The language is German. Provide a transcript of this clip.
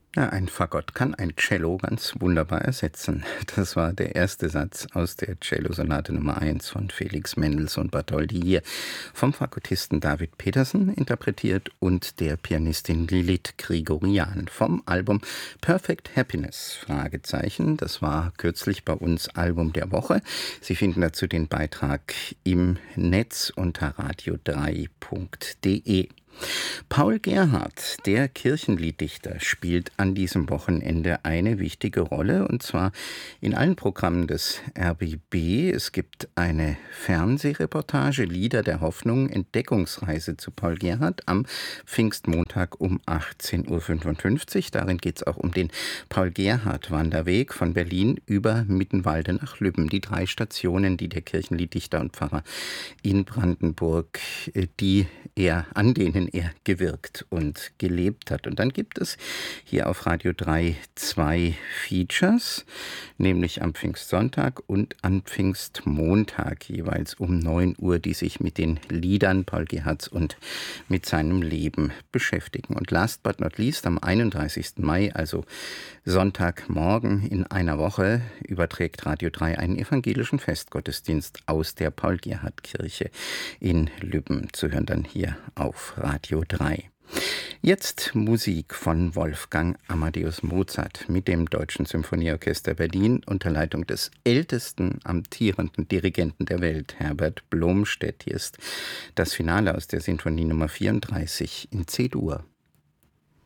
Ja, ein Fagott kann ein Cello ganz wunderbar ersetzen. Das war der erste Satz aus der Cellosonate Nummer 1 von Felix Mendelssohn Bartholdy, hier vom Fagottisten David Petersen interpretiert und der Pianistin Lilith Grigorian vom Album Perfect Happiness, Fragezeichen. Das war kürzlich bei uns Album der Woche. Sie finden dazu den Beitrag im Netz unter radio3.de. Paul Gerhardt, der Kirchenlieddichter, spielt an diesem Wochenende eine wichtige Rolle, und zwar in allen Programmen des RBB. Es gibt eine Fernsehreportage Lieder der Hoffnung, Entdeckungsreise zu Paul Gerhardt am Pfingstmontag um 18:55 Uhr. Darin geht es auch um den Paul-Gerhardt-Wanderweg von Berlin über Mittenwalde nach Lübben. Die 3 Stationen, die der Kirchenlieddichter und Pfarrer in Brandenburg, an denen er gewirkt und gelebt hat. Und dann gibt es hier auf Radio 3 2 Features, nämlich am Pfingstsonntag und am Pfingstmontag, jeweils um 9 Uhr, die sich mit den Liedern Paul Gerhardts und mit seinem Leben beschäftigen. Und last but not least, am 31. Mai, also Sonntagmorgen in einer Woche, überträgt Radio 3 einen evangelischen Festgottesdienst aus der Paul-Gerhardt-Kirche in Lübben, zu hören dann hier auf Radio 3. Jetzt Musik von Wolfgang Amadeus Mozart mit dem Deutschen Symphonieorchester Berlin unter Leitung des ältesten amtierenden Dirigenten der Welt, Herbert Blomstedt. Hier ist das Finale aus der Sinfonie Nummer 34 in C-Dur.